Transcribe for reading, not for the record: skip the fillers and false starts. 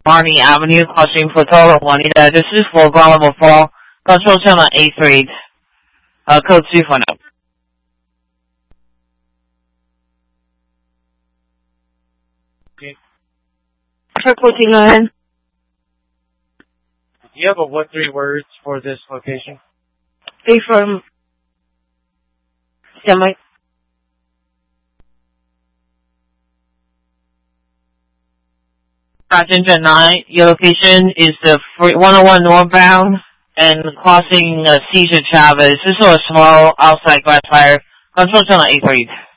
Barney Avenue, crossing Portola, Juanita. This is for ground level 4, control channel 838, code 240. Okay. Reporting ahead. Do you have a what 3 words for this location? A from semi. Passenger 9, your location is the 101 northbound and crossing Cesar Chavez. This is a small outside grass fire. Control channel 838.